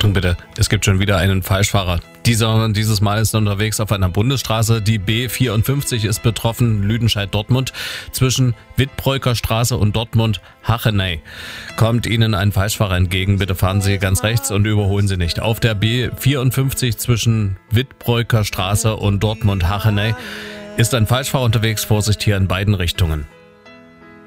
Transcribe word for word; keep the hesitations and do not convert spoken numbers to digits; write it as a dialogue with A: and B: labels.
A: Achtung bitte, es gibt schon wieder einen Falschfahrer. Dieser, dieses Mal ist er unterwegs auf einer Bundesstraße. Die B vierundfünfzig ist betroffen, Lüdenscheid-Dortmund. Zwischen Wittbräuker Straße und Dortmund-Hachenay kommt Ihnen ein Falschfahrer entgegen. Bitte fahren Sie ganz rechts und überholen Sie nicht. Auf der B vierundfünfzig zwischen Wittbräuker Straße und Dortmund-Hachenay ist ein Falschfahrer unterwegs. Vorsicht hier in beiden Richtungen.